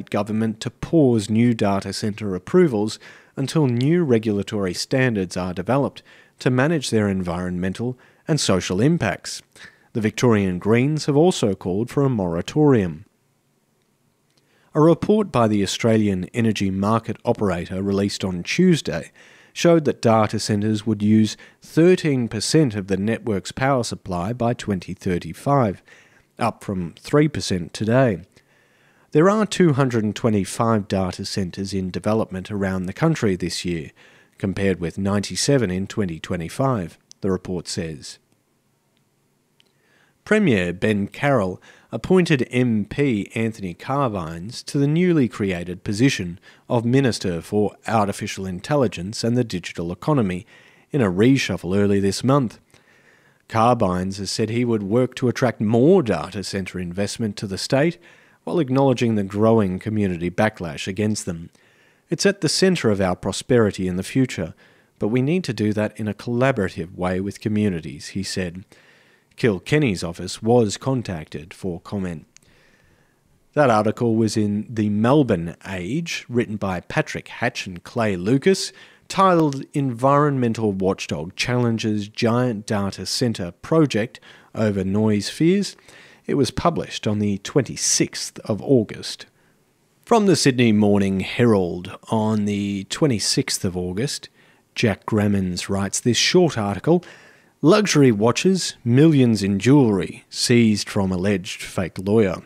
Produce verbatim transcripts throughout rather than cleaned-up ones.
government to pause new data centre approvals until new regulatory standards are developed to manage their environmental and social impacts. The Victorian Greens have also called for a moratorium. A report by the Australian Energy Market Operator released on Tuesday showed that data centres would use thirteen percent of the network's power supply by twenty thirty-five, up from three percent today. There are two hundred twenty-five data centres in development around the country this year, compared with ninety-seven in twenty twenty-five, the report says. Premier Ben Carroll appointed M P Anthony Carbines to the newly created position of Minister for Artificial Intelligence and the Digital Economy in a reshuffle early this month. Carbines has said he would work to attract more data centre investment to the state while acknowledging the growing community backlash against them. It's at the centre of our prosperity in the future, but we need to do that in a collaborative way with communities, he said. Kilkenny's office was contacted for comment. That article was in the Melbourne Age, written by Patrick Hatch and Clay Lucas, titled Environmental Watchdog Challenges Giant Data Centre Project Over Noise Fears. It was published on the twenty-sixth of August. From the Sydney Morning Herald on the twenty-sixth of August, Jack Grammens writes this short article, Luxury watches, millions in jewellery, seized from alleged fake lawyer.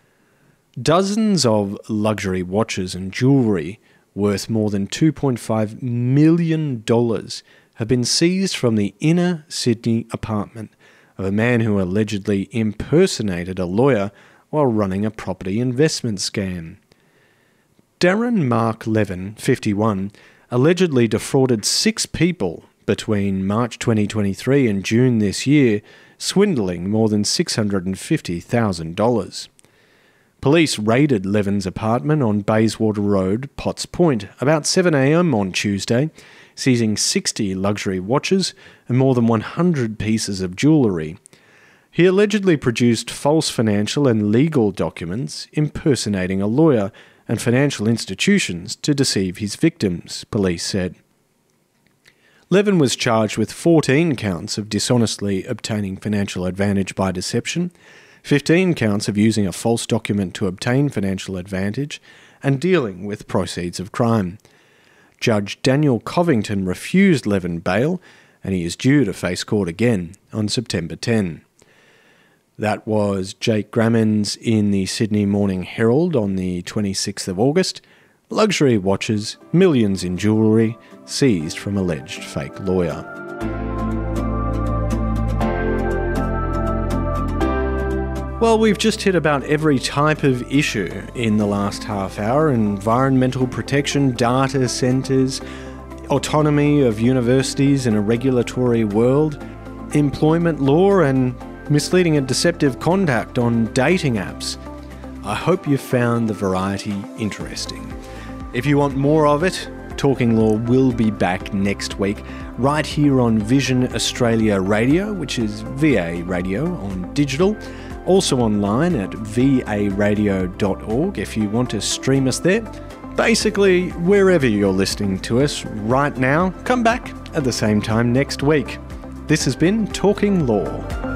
Dozens of luxury watches and jewellery worth more than two point five million dollars have been seized from the inner Sydney apartment of a man who allegedly impersonated a lawyer while running a property investment scam. Darren Mark Levin, fifty-one, allegedly defrauded six people between March twenty twenty-three and June this year, swindling more than six hundred fifty thousand dollars. Police raided Levin's apartment on Bayswater Road, Potts Point, about seven a m on Tuesday, seizing sixty luxury watches and more than one hundred pieces of jewellery. He allegedly produced false financial and legal documents impersonating a lawyer and financial institutions to deceive his victims, police said. Levin was charged with fourteen counts of dishonestly obtaining financial advantage by deception, fifteen counts of using a false document to obtain financial advantage, and dealing with proceeds of crime. Judge Daniel Covington refused Levin bail, and he is due to face court again on September tenth. That was Jake Grammens in the Sydney Morning Herald on the twenty-sixth of August. Luxury watches, millions in jewellery, seized from alleged fake lawyer. Well, we've just hit about every type of issue in the last half hour. Environmental protection, data centres, autonomy of universities in a regulatory world, employment law and misleading and deceptive conduct on dating apps. I hope you found the variety interesting. If you want more of it, Talking Law will be back next week, right here on Vision Australia Radio, which is V A Radio on digital, also online at v a radio dot org if you want to stream us there. Basically, wherever you're listening to us right now, come back at the same time next week. This has been Talking Law.